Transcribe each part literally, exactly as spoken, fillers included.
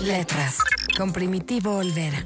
Letras, con Primitivo Olvera.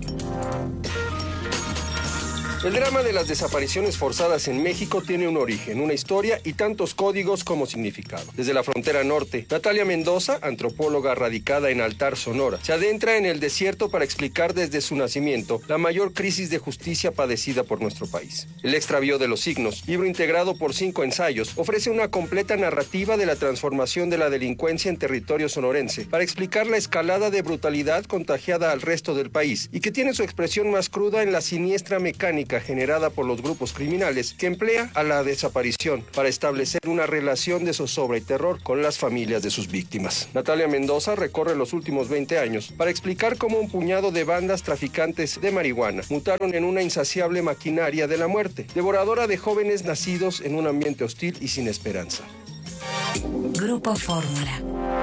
El drama de las desapariciones forzadas en México tiene un origen, una historia y tantos códigos como significado. Desde la frontera norte, Natalia Mendoza, antropóloga radicada en Altar, Sonora, se adentra en el desierto para explicar desde su nacimiento la mayor crisis de justicia padecida por nuestro país. El extravío de los signos, libro integrado por cinco ensayos, ofrece una completa narrativa de la transformación de la delincuencia en territorio sonorense para explicar la escalada de brutalidad contagiada al resto del país y que tiene su expresión más cruda en la siniestra mecánica generada por los grupos criminales que emplea a la desaparición para establecer una relación de zozobra y terror con las familias de sus víctimas. Natalia Mendoza recorre los últimos veinte años para explicar cómo un puñado de bandas traficantes de marihuana mutaron en una insaciable maquinaria de la muerte, devoradora de jóvenes nacidos en un ambiente hostil y sin esperanza. Grupo Fórmula.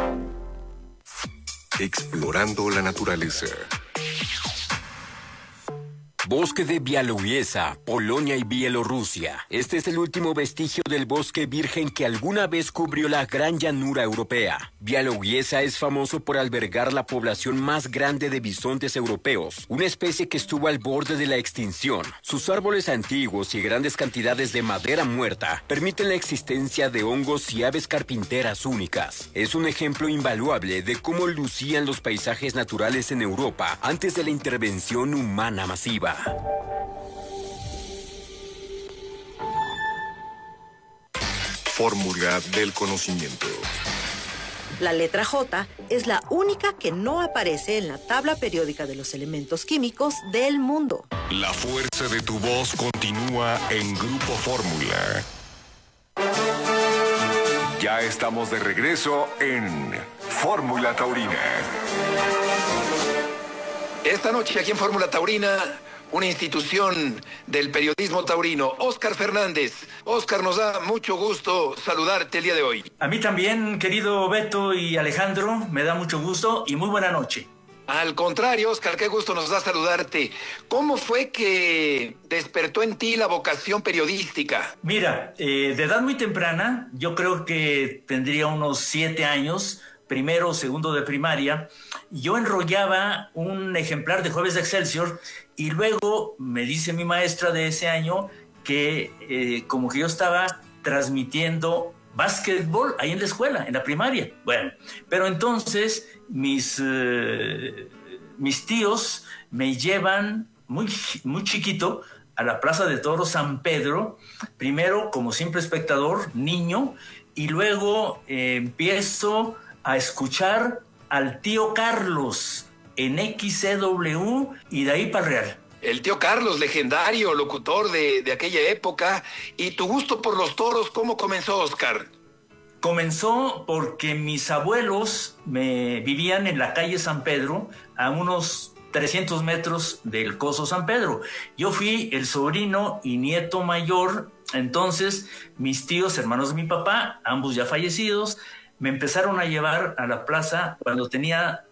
Explorando la naturaleza. Bosque de Białowieża, Polonia y Bielorrusia. Este es el último vestigio del bosque virgen que alguna vez cubrió la gran llanura europea. Białowieża es famoso por albergar la población más grande de bisontes europeos, una especie que estuvo al borde de la extinción. Sus árboles antiguos y grandes cantidades de madera muerta permiten la existencia de hongos y aves carpinteras únicas. Es un ejemplo invaluable de cómo lucían los paisajes naturales en Europa antes de la intervención humana masiva. Fórmula del conocimiento. La letra J es la única que no aparece en la tabla periódica de los elementos químicos del mundo. La fuerza de tu voz continúa en Grupo Fórmula. Ya estamos de regreso en Fórmula Taurina. Esta noche aquí en Fórmula Taurina, una institución del periodismo taurino, Óscar Fernández. Óscar, nos da mucho gusto saludarte el día de hoy. A mí también, querido Beto y Alejandro, me da mucho gusto y muy buena noche. Al contrario, Óscar, qué gusto nos da saludarte. ¿Cómo fue que despertó en ti la vocación periodística? Mira, eh, de edad muy temprana, yo creo que tendría unos siete años, primero o segundo de primaria, yo enrollaba un ejemplar de Jueves de Excelsior y luego me dice mi maestra de ese año que eh, como que yo estaba transmitiendo básquetbol ahí en la escuela, en la primaria. Bueno, pero entonces mis, eh, mis tíos me llevan muy, muy chiquito a la Plaza de Toros San Pedro, primero como simple espectador, niño, y luego eh, empiezo a escuchar al tío Carlos en X C W y de ahí para el Real. El tío Carlos, legendario, locutor de, de aquella época. ¿Y tu gusto por los toros cómo comenzó, Óscar? Comenzó porque mis abuelos me vivían en la calle San Pedro, a unos trescientos metros del Coso San Pedro. Yo fui el sobrino y nieto mayor, entonces mis tíos, hermanos de mi papá, ambos ya fallecidos, me empezaron a llevar a la plaza cuando tenía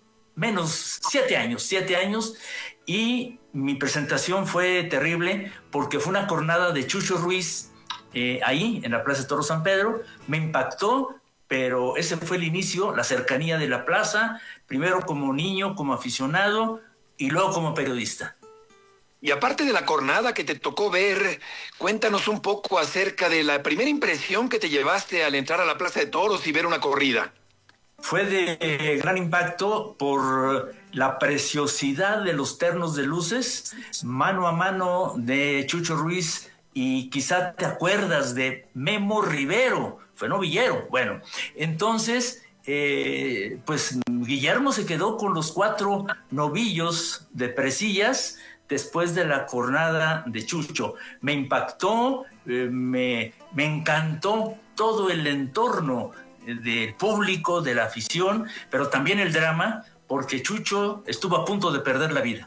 menos siete años, siete años, y mi presentación fue terrible porque fue una cornada de Chucho Ruiz eh, ahí en la Plaza de Toros San Pedro. Me impactó, pero ese fue el inicio, la cercanía de la plaza, primero como niño, como aficionado y luego como periodista. Y aparte de la cornada que te tocó ver, cuéntanos un poco acerca de la primera impresión que te llevaste al entrar a la Plaza de Toros y ver una corrida. Fue de eh, gran impacto por la preciosidad de los ternos de luces, mano a mano de Chucho Ruiz, y quizá te acuerdas de Memo Rivero, fue novillero. Bueno, entonces, eh, pues Guillermo se quedó con los cuatro novillos de presillas después de la cornada de Chucho. Me impactó, eh, me, me encantó todo el entorno del público, de la afición, pero también el drama, porque Chucho estuvo a punto de perder la vida.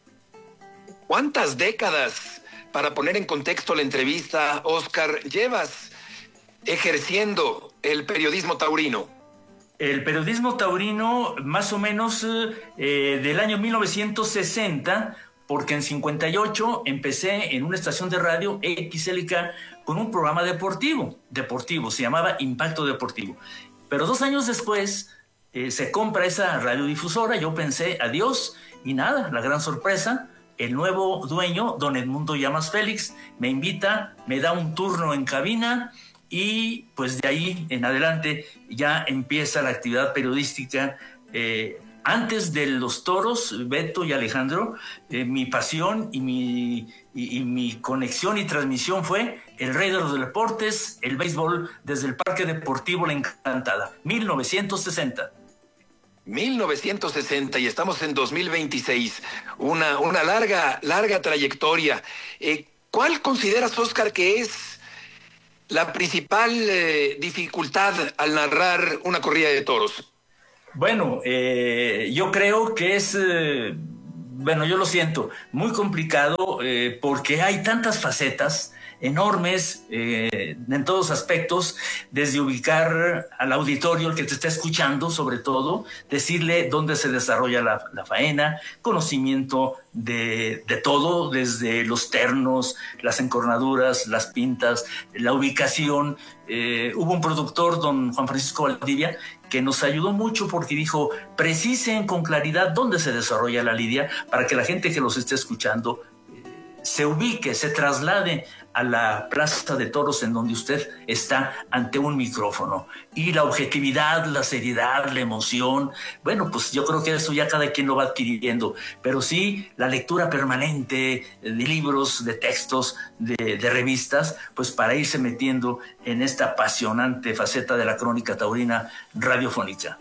¿Cuántas décadas, para poner en contexto la entrevista, Óscar, llevas ejerciendo el periodismo taurino? El periodismo taurino, más o menos eh, del año mil novecientos sesenta, porque en cincuenta y ocho empecé en una estación de radio, X L K, con un programa deportivo, deportivo, se llamaba Impacto Deportivo. Pero dos años después eh, se compra esa radiodifusora, yo pensé, adiós, y nada, la gran sorpresa, el nuevo dueño, don Edmundo Llamas Félix, me invita, me da un turno en cabina, y pues de ahí en adelante ya empieza la actividad periodística. eh, Antes de los toros, Beto y Alejandro, eh, mi pasión y mi, y, y mi conexión y transmisión fue el rey de los deportes, el béisbol, desde el Parque Deportivo La Encantada, mil novecientos sesenta. mil novecientos sesenta y estamos en dos mil veintiséis. Una, una larga, larga trayectoria. Eh, ¿Cuál consideras, Óscar, que es la principal eh, dificultad al narrar una corrida de toros? Bueno, eh, yo creo que es, eh, bueno, yo lo siento, muy complicado eh, porque hay tantas facetas enormes eh, en todos aspectos, desde ubicar al auditorio, el que te está escuchando sobre todo, decirle dónde se desarrolla la, la faena, conocimiento de, de todo, desde los ternos, las encornaduras, las pintas, la ubicación. Eh, hubo un productor, don Juan Francisco Valdivia, que nos ayudó mucho porque dijo, precisen con claridad dónde se desarrolla la lidia para que la gente que los esté escuchando eh, se ubique, se traslade a la plaza de toros en donde usted está ante un micrófono. Y la objetividad, la seriedad, la emoción, bueno, pues yo creo que eso ya cada quien lo va adquiriendo, pero sí la lectura permanente de libros, de textos, de, de revistas, pues para irse metiendo en esta apasionante faceta de la crónica taurina radiofónica.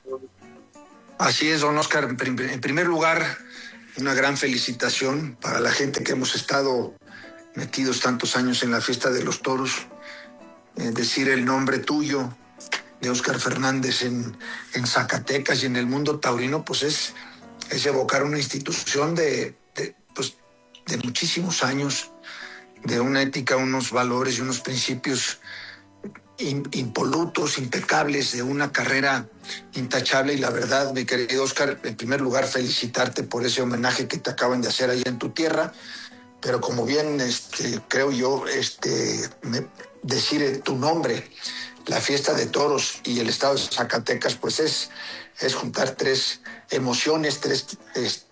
Así es, don Óscar. En primer lugar, una gran felicitación para la gente que hemos estado metidos tantos años en la fiesta de los toros. Eh, decir el nombre tuyo de Óscar Fernández en, en Zacatecas y en el mundo taurino, pues es, es evocar una institución de, de, pues, de muchísimos años, de una ética, unos valores y unos principios in, impolutos, impecables, de una carrera intachable. Y la verdad, mi querido Óscar, en primer lugar, felicitarte por ese homenaje que te acaban de hacer allá en tu tierra. Pero como bien este, creo yo, este, me, decir tu nombre, la fiesta de toros y el estado de Zacatecas, pues es, es juntar tres emociones, tres, es,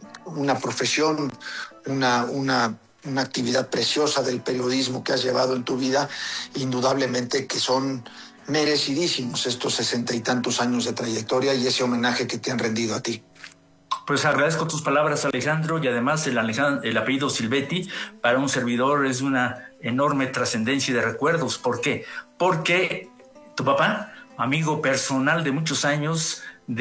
una profesión, una, una, una actividad preciosa del periodismo que has llevado en tu vida, indudablemente que son merecidísimos estos sesenta y tantos años de trayectoria y ese homenaje que te han rendido a ti. Pues agradezco tus palabras, Alejandro, y además el, Alejandro, el apellido Silvetti para un servidor es una enorme trascendencia y de recuerdos. ¿Por qué? Porque tu papá, amigo personal de muchos años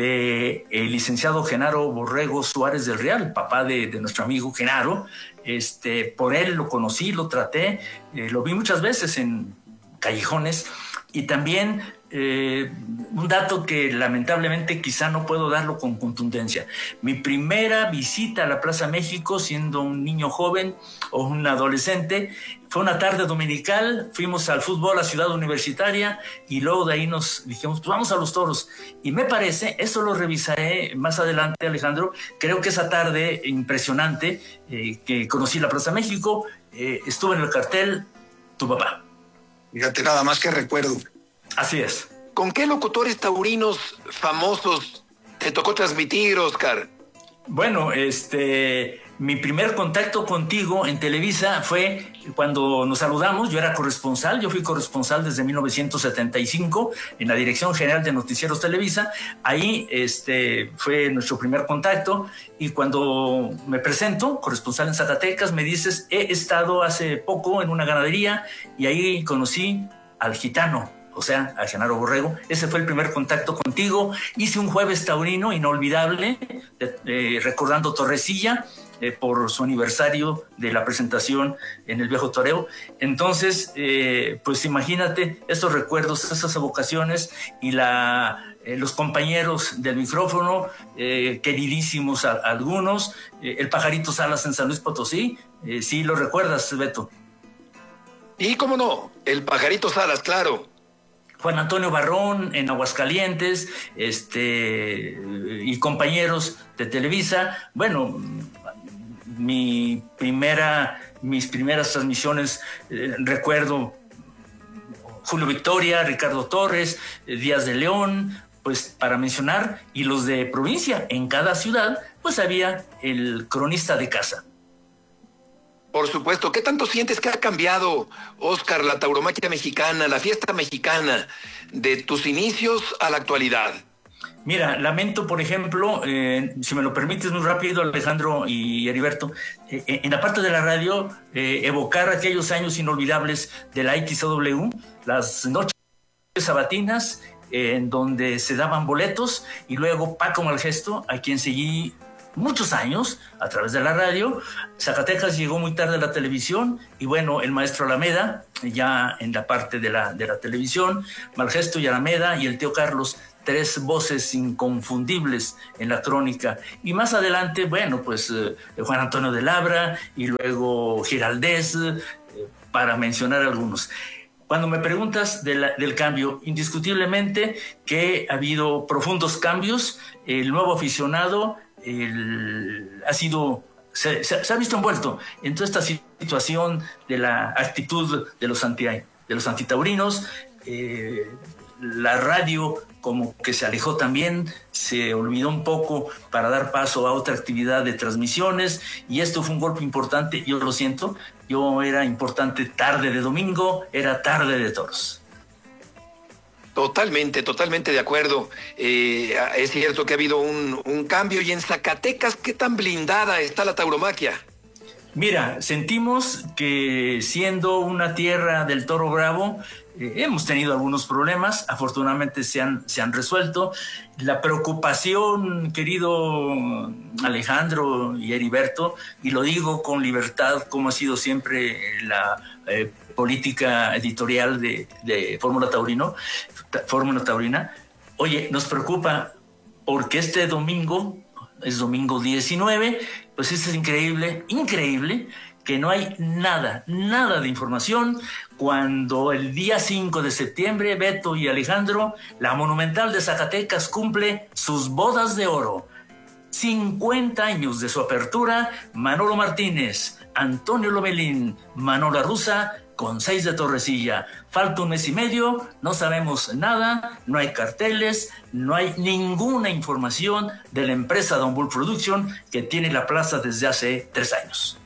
de el licenciado Genaro Borrego Suárez del Real, papá de, de nuestro amigo Genaro, este, por él lo conocí, lo traté, eh, lo vi muchas veces en callejones y también Eh, un dato que lamentablemente quizá no puedo darlo con contundencia. Mi primera visita a la Plaza México siendo un niño joven o un adolescente fue una tarde dominical, fuimos al fútbol a Ciudad Universitaria y luego de ahí nos dijimos, pues vamos a los toros. Y me parece, eso lo revisaré más adelante, Alejandro, creo que esa tarde impresionante eh, que conocí la Plaza México, eh, estuvo en el cartel tu papá. Fíjate, nada más que recuerdo. Así es. ¿Con qué locutores taurinos famosos te tocó transmitir, Óscar? Bueno, este, mi primer contacto contigo en Televisa fue cuando nos saludamos. Yo era corresponsal, yo fui corresponsal desde mil novecientos setenta y cinco en la Dirección General de Noticieros Televisa. Ahí este, fue nuestro primer contacto y cuando me presento, corresponsal en Zacatecas, me dices, he estado hace poco en una ganadería y ahí conocí al gitano, o sea, a Genaro Borrego. Ese fue el primer contacto contigo. Hice un jueves taurino inolvidable, eh, eh, recordando Torrecilla eh, por su aniversario de la presentación en el Viejo Toreo. Entonces, eh, pues imagínate estos recuerdos, esas evocaciones y la, eh, los compañeros del micrófono, eh, queridísimos a, a algunos, eh, el Pajarito Salas en San Luis Potosí, eh, sí lo recuerdas, Beto. Y cómo no, el Pajarito Salas, claro. Juan Antonio Barrón en Aguascalientes, este, y compañeros de Televisa. Bueno, mi primera, mis primeras transmisiones, eh, recuerdo Julio Victoria, Ricardo Torres, eh, Díaz de León, pues para mencionar, y los de provincia. En cada ciudad, pues había el cronista de casa. Por supuesto. ¿Qué tanto sientes que ha cambiado, Oscar, la tauromaquia mexicana, la fiesta mexicana, de tus inicios a la actualidad? Mira, lamento, por ejemplo, eh, si me lo permites muy rápido, Alejandro y Heriberto, eh, en la parte de la radio, eh, evocar aquellos años inolvidables de la X O W, las noches sabatinas, eh, en donde se daban boletos, y luego Paco Malgesto, a quien seguí muchos años a través de la radio. Zacatecas llegó muy tarde a la televisión, y bueno, el maestro Alameda, ya en la parte de la, de la televisión, Malgesto y Alameda y el tío Carlos, tres voces inconfundibles en la crónica. Y más adelante, bueno, pues eh, Juan Antonio de Labra y luego Giraldez, eh, para mencionar algunos. Cuando me preguntas de la, del cambio, indiscutiblemente que ha habido profundos cambios. El nuevo aficionado el, ha sido... Se, se, se ha visto envuelto en toda esta situación de la actitud de los, anti, de los antitaurinos. Eh, la radio como que se alejó también, se olvidó un poco para dar paso a otra actividad de transmisiones, y esto fue un golpe importante. Yo lo siento, yo era importante tarde de domingo, era tarde de toros. Totalmente, totalmente de acuerdo. Eh, es cierto que ha habido un, un cambio. Y en Zacatecas, ¿qué tan blindada está la tauromaquia? Mira, sentimos que siendo una tierra del toro bravo, eh, hemos tenido algunos problemas. Afortunadamente se han, se han resuelto. La preocupación, querido Alejandro y Heriberto, y lo digo con libertad, como ha sido siempre la eh, política editorial de, de Fórmula Taurino, Fórmula Taurina. Oye, nos preocupa porque este domingo, es domingo diecinueve, pues es increíble, increíble que no hay nada, nada de información, cuando el día cinco de septiembre, Beto y Alejandro, la Monumental de Zacatecas cumple sus bodas de oro. cincuenta años de su apertura. Manolo Martínez, Antonio Lomelín, Manola Russa, con seis de Torrecilla. Falta un mes y medio, no sabemos nada, no hay carteles, no hay ninguna información de la empresa Don Bull Production, que tiene la plaza desde hace tres años.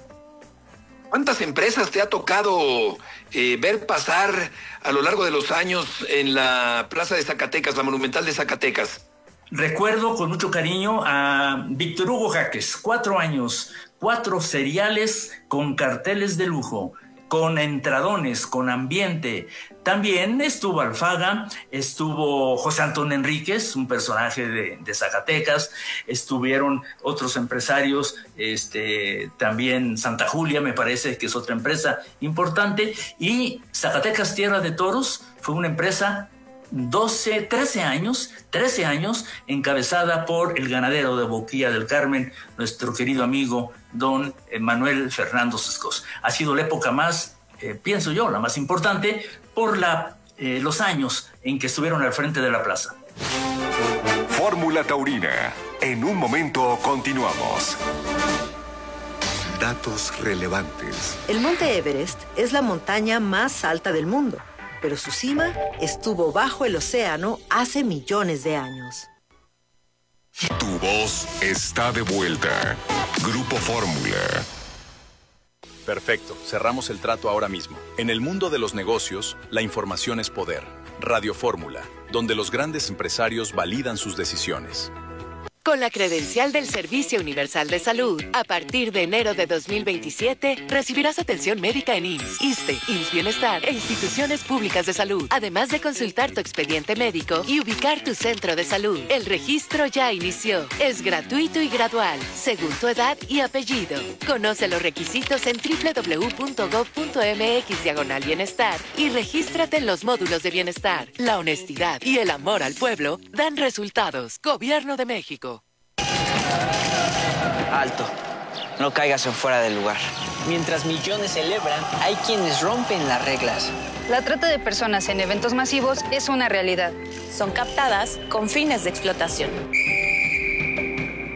¿Cuántas empresas te ha tocado eh, ver pasar a lo largo de los años en la plaza de Zacatecas, la Monumental de Zacatecas? Recuerdo con mucho cariño a Víctor Hugo Jaques, cuatro años, cuatro seriales con carteles de lujo, con entradones, con ambiente. También estuvo Alfaga, estuvo José Antón Enríquez, un personaje de, de Zacatecas, estuvieron otros empresarios, este, también Santa Julia, me parece que es otra empresa importante, y Zacatecas Tierra de Toros fue una empresa doce, trece años, trece años, encabezada por el ganadero de Boquilla del Carmen, nuestro querido amigo don Manuel Fernando Sescos. Ha sido la época más, eh, pienso yo, la más importante por la, eh, los años en que estuvieron al frente de la plaza. Fórmula Taurina. En un momento continuamos. Datos relevantes. El Monte Everest es la montaña más alta del mundo, pero su cima estuvo bajo el océano hace millones de años. Tu voz está de vuelta. Grupo Fórmula. Perfecto, cerramos el trato ahora mismo. En el mundo de los negocios, la información es poder. Radio Fórmula, donde los grandes empresarios validan sus decisiones. Con la credencial del Servicio Universal de Salud, a partir de enero de dos mil veintisiete, recibirás atención médica en I M S S, ISSSTE, I M S S Bienestar e instituciones públicas de salud, además de consultar tu expediente médico y ubicar tu centro de salud. El registro ya inició. Es gratuito y gradual, según tu edad y apellido. Conoce los requisitos en doble u doble u doble u punto gob punto eme equis diagonal bienestar y regístrate en los módulos de bienestar. La honestidad y el amor al pueblo dan resultados. Gobierno de México. Alto, no caigas en fuera del lugar. Mientras millones celebran, hay quienes rompen las reglas. La trata de personas en eventos masivos es una realidad. Son captadas con fines de explotación.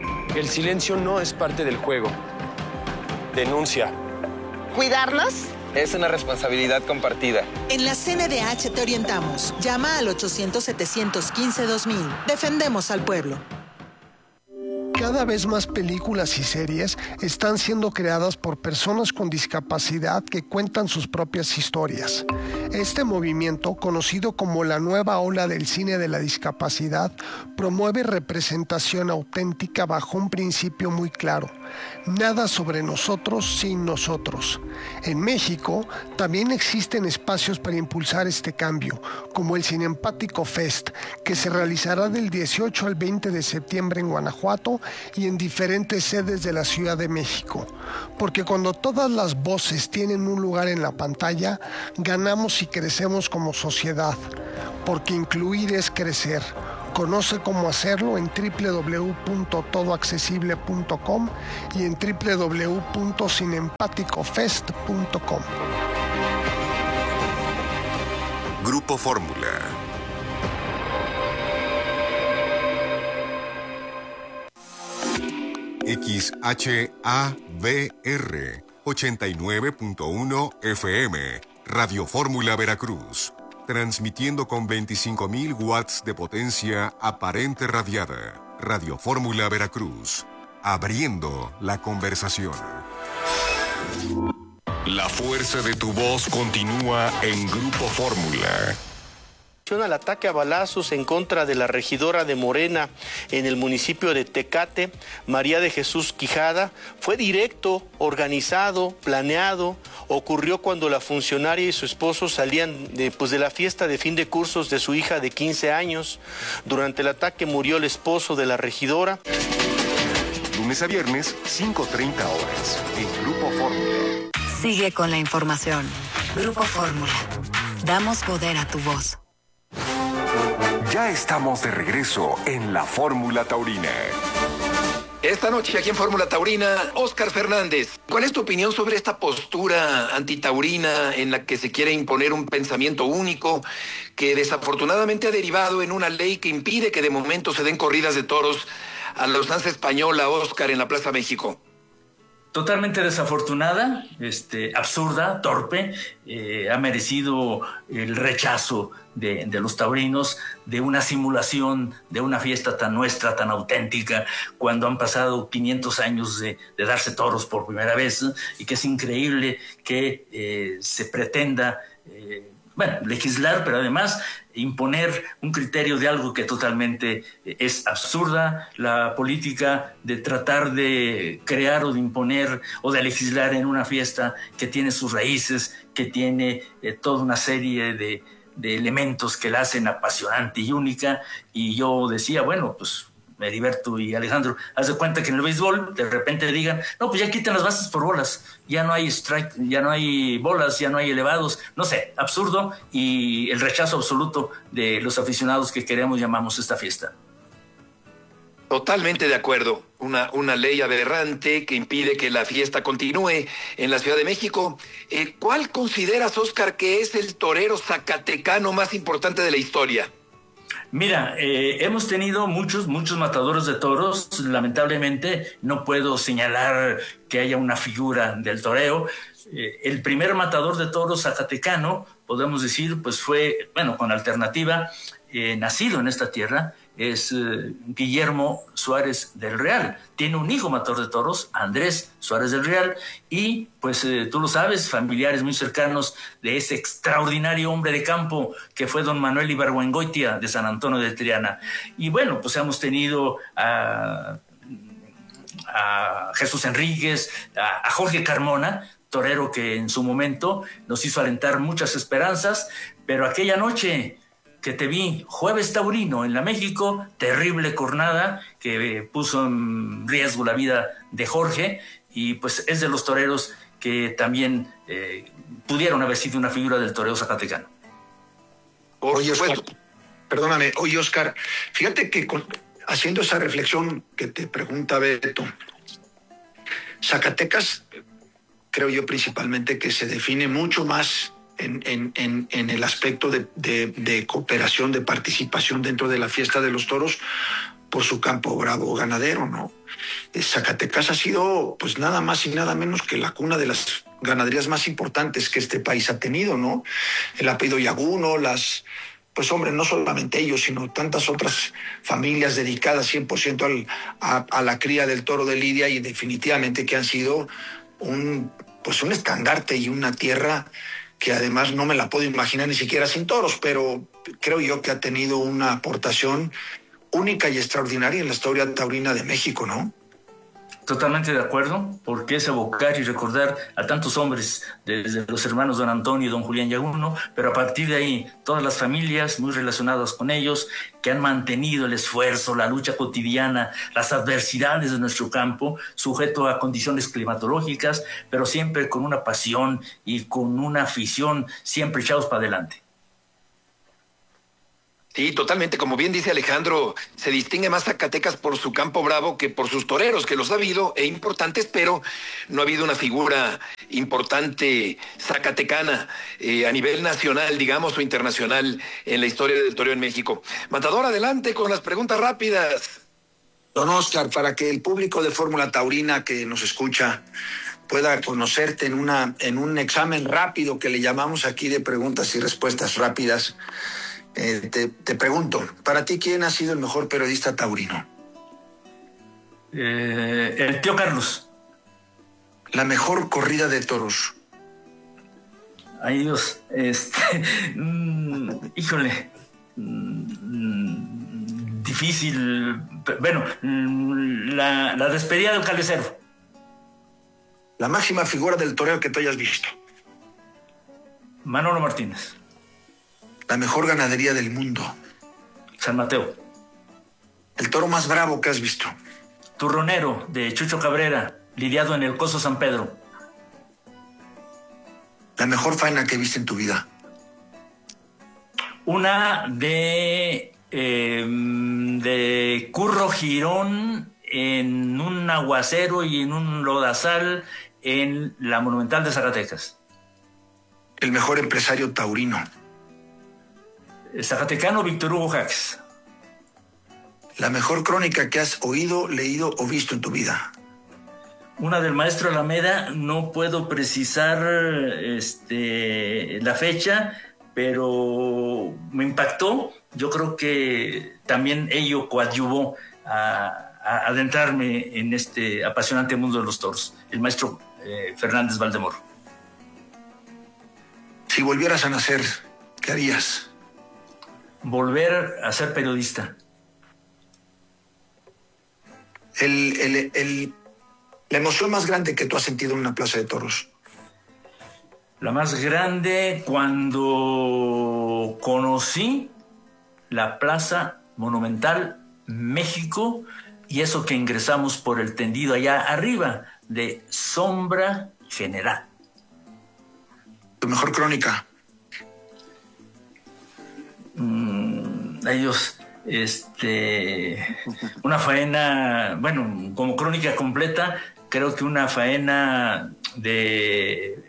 El silencio no es parte del juego. Denuncia. Cuidarnos Es una responsabilidad compartida. En la C N D H te orientamos. Llama al ochocientos, setecientos quince, dos mil. Defendemos al pueblo. Cada vez más películas y series están siendo creadas por personas con discapacidad que cuentan sus propias historias. Este movimiento, conocido como la nueva ola del cine de la discapacidad, promueve representación auténtica bajo un principio muy claro: nada sobre nosotros sin nosotros. En México también existen espacios para impulsar este cambio, como el Cinempático Fest, que se realizará del dieciocho al veinte de septiembre en Guanajuato y en diferentes sedes de la Ciudad de México. Porque cuando todas las voces tienen un lugar en la pantalla, ganamos y crecemos como sociedad. Porque incluir es crecer. Conoce cómo hacerlo en doble u doble u doble u punto todo accesible punto com y en doble u doble u doble u punto cinempático fest punto com. Grupo Fórmula. X H A V R ochenta y nueve punto uno F M, Radio Fórmula Veracruz, transmitiendo con veinticinco mil watts de potencia aparente radiada. Radio Fórmula Veracruz, abriendo la conversación. La fuerza de tu voz continúa en Grupo Fórmula. Al ataque a balazos en contra de la regidora de Morena en el municipio de Tecate, María de Jesús Quijada, fue directo, organizado, planeado. Ocurrió cuando la funcionaria y su esposo salían de, pues, de la fiesta de fin de cursos de su hija de quince años. Durante el ataque murió el esposo de la regidora. Lunes a viernes, cinco treinta horas, en Grupo Fórmula. Sigue con la información. Grupo Fórmula. Damos poder a tu voz. Ya estamos de regreso en la Fórmula Taurina. Esta noche aquí en Fórmula Taurina, Óscar Fernández, ¿cuál es tu opinión sobre esta postura antitaurina en la que se quiere imponer un pensamiento único que desafortunadamente ha derivado en una ley que impide que de momento se den corridas de toros a la usanza española, Óscar, en la Plaza México? Totalmente desafortunada, este, absurda, torpe, eh, ha merecido el rechazo de, de los taurinos, de una simulación, de una fiesta tan nuestra, tan auténtica, cuando han pasado quinientos años de, de darse toros por primera vez, ¿eh? Y que es increíble que eh, se pretenda eh, bueno, legislar, pero además imponer un criterio de algo que totalmente es absurda. La política de tratar de crear o de imponer o de legislar en una fiesta que tiene sus raíces, que tiene eh, toda una serie de, de elementos que la hacen apasionante y única. Y yo decía, bueno, pues Heriberto y Alejandro, haz de cuenta que en el béisbol de repente digan, no, pues ya quitan las bases por bolas, ya no hay strike, ya no hay bolas, ya no hay elevados, no sé, absurdo, y el rechazo absoluto de los aficionados que queremos, llamamos esta fiesta. Totalmente de acuerdo. Una, una ley aberrante que impide que la fiesta continúe en la Ciudad de México. Eh, ¿Cuál consideras, Óscar, que es el torero zacatecano más importante de la historia? Mira, eh, hemos tenido muchos, muchos matadores de toros. Lamentablemente no puedo señalar que haya una figura del toreo. Eh, el primer matador de toros zacatecano, podemos decir, pues fue, bueno, con alternativa, eh, nacido en esta tierra, es eh, Guillermo Suárez del Real. Tiene un hijo matador de toros, Andrés Suárez del Real, y pues eh, tú lo sabes, familiares muy cercanos de ese extraordinario hombre de campo que fue don Manuel Ibargüengoitia de San Antonio de Triana. Y bueno, pues hemos tenido a, a Jesús Enríquez, a, a Jorge Carmona, torero que en su momento nos hizo alentar muchas esperanzas, pero aquella noche que te vi, Jueves Taurino en la México, terrible cornada que puso en riesgo la vida de Jorge, y pues es de los toreros que también eh, pudieron haber sido una figura del toreo zacatecano. Oye, Oscar, perdóname, oye, Oscar, fíjate que con, haciendo esa reflexión que te pregunta Beto, Zacatecas, creo yo principalmente que se define mucho más En, en, en, en el aspecto de, de, de cooperación, de participación dentro de la fiesta de los toros por su campo bravo ganadero, ¿no? Zacatecas ha sido pues nada más y nada menos que la cuna de las ganaderías más importantes que este país ha tenido, ¿no? El apellido Yaguno, las, pues hombre, no solamente ellos, sino tantas otras familias dedicadas cien por ciento al, a, a la cría del toro de Lidia, y definitivamente que han sido un, pues un estandarte y una tierra que además no me la puedo imaginar ni siquiera sin toros, pero creo yo que ha tenido una aportación única y extraordinaria en la historia taurina de México, ¿no? Totalmente de acuerdo, porque es evocar y recordar a tantos hombres, desde los hermanos don Antonio y don Julián Yaguno, pero a partir de ahí todas las familias muy relacionadas con ellos, que han mantenido el esfuerzo, la lucha cotidiana, las adversidades de nuestro campo, sujeto a condiciones climatológicas, pero siempre con una pasión y con una afición, siempre echados para adelante. Sí, totalmente. Como bien dice Alejandro, se distingue más Zacatecas por su campo bravo que por sus toreros, que los ha habido e importantes, pero no ha habido una figura importante zacatecana eh, a nivel nacional, digamos, o internacional en la historia del toreo en México. Matador, adelante con las preguntas rápidas. Don Oscar, para que el público de Fórmula Taurina que nos escucha pueda conocerte en, una, en un examen rápido que le llamamos aquí de preguntas y respuestas rápidas, Eh, te, te pregunto, para ti, ¿quién ha sido el mejor periodista taurino? Eh, el tío Carlos. La mejor corrida de toros. Ay, Dios, este, mmm, híjole, mmm, difícil, bueno, la, la despedida del cabecero. La máxima figura del toreo que tú hayas visto. Manolo Martínez. La mejor ganadería del mundo. San Mateo. El toro más bravo que has visto. Turronero, de Chucho Cabrera, lidiado en el Coso San Pedro. La mejor faena que viste en tu vida. Una de, eh, de Curro Girón en un aguacero y en un lodazal en la Monumental de Zacatecas. El mejor empresario taurino. Zacatecano Víctor Hugo Jaques. La mejor crónica que has oído, leído o visto en tu vida. Una del maestro Alameda, no puedo precisar este, la fecha, pero me impactó. Yo creo que también ello coadyuvó a, a adentrarme en este apasionante mundo de los toros. El maestro eh, Fernández Valdemoro. Si volvieras a nacer, ¿qué harías? Volver a ser periodista. El, el, el, la emoción más grande que tú has sentido en una plaza de toros. La más grande cuando conocí la Plaza Monumental México, y eso que ingresamos por el tendido allá arriba de Sombra General. ¿Tu mejor crónica? Mm, ellos, este, una faena, bueno, como crónica completa, creo que una faena de,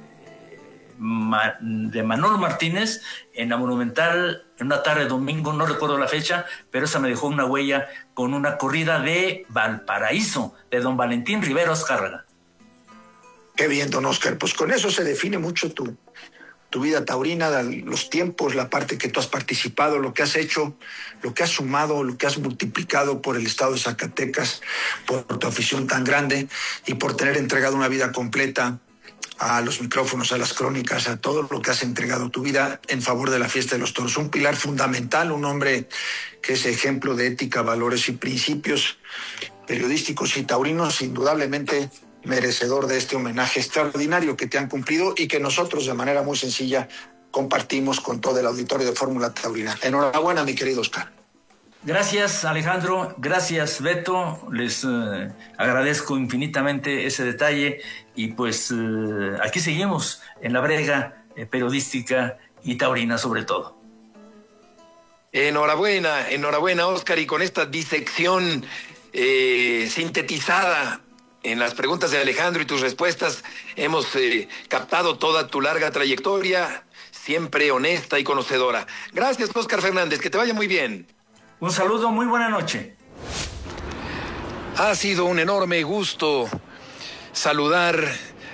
de Manolo Martínez en la Monumental, en una tarde de domingo, no recuerdo la fecha, pero esa me dejó una huella con una corrida de Valparaíso, de don Valentín Rivero Azcárraga. Qué bien, don Oscar, pues con eso se define mucho tu... tu vida taurina, los tiempos, la parte que tú has participado, lo que has hecho, lo que has sumado, lo que has multiplicado por el estado de Zacatecas, por tu afición tan grande y por tener entregado una vida completa a los micrófonos, a las crónicas, a todo lo que has entregado tu vida en favor de la fiesta de los toros. Un pilar fundamental, un hombre que es ejemplo de ética, valores y principios periodísticos y taurinos, indudablemente merecedor de este homenaje extraordinario que te han cumplido y que nosotros de manera muy sencilla compartimos con todo el auditorio de Fórmula Taurina. Enhorabuena, mi querido Oscar. Gracias, Alejandro. Gracias, Beto. Les eh, agradezco infinitamente ese detalle y pues eh, aquí seguimos en la brega eh, periodística y taurina sobre todo. Enhorabuena, enhorabuena, Oscar, y con esta disección eh, sintetizada en las preguntas de Alejandro y tus respuestas hemos eh, captado toda tu larga trayectoria, siempre honesta y conocedora. Gracias, Oscar Fernández, que te vaya muy bien. Un saludo, muy buena noche. Ha sido un enorme gusto saludar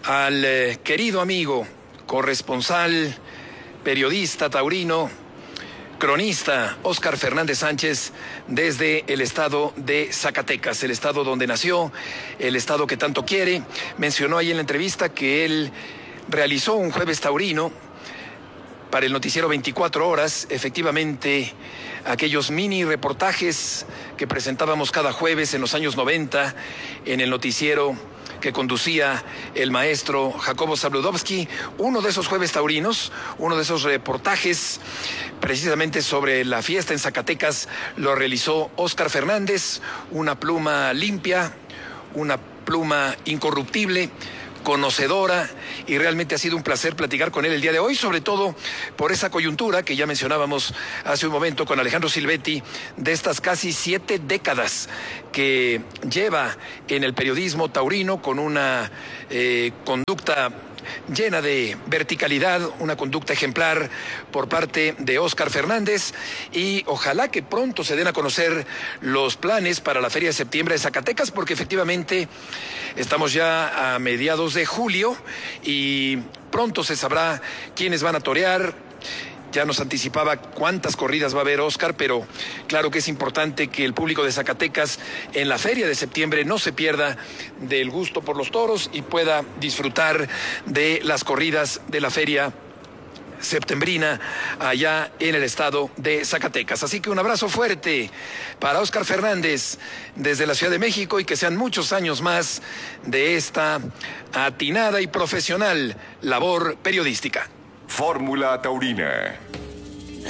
al eh, querido amigo, corresponsal, periodista taurino, cronista, Óscar Fernández Sánchez, desde el estado de Zacatecas, el estado donde nació, el estado que tanto quiere. Mencionó ahí en la entrevista que él realizó un jueves taurino para el noticiero veinticuatro horas, efectivamente, aquellos mini reportajes que presentábamos cada jueves en los años noventa en el noticiero que conducía el maestro Jacobo Zabludovsky. Uno de esos jueves taurinos, uno de esos reportajes precisamente sobre la fiesta en Zacatecas, lo realizó Óscar Fernández, una pluma limpia, una pluma incorruptible, conocedora, y realmente ha sido un placer platicar con él el día de hoy, sobre todo por esa coyuntura que ya mencionábamos hace un momento con Alejandro Silvetti, de estas casi siete décadas que lleva en el periodismo taurino, con una eh, conducta llena de verticalidad, una conducta ejemplar por parte de Óscar Fernández, y ojalá que pronto se den a conocer los planes para la Feria de Septiembre de Zacatecas, porque efectivamente estamos ya a mediados de julio y pronto se sabrá quiénes van a torear. Ya nos anticipaba cuántas corridas va a haber Óscar, pero claro que es importante que el público de Zacatecas en la Feria de Septiembre no se pierda del gusto por los toros y pueda disfrutar de las corridas de la Feria septembrina allá en el estado de Zacatecas. Así que un abrazo fuerte para Óscar Fernández desde la Ciudad de México, y que sean muchos años más de esta atinada y profesional labor periodística. Fórmula Taurina.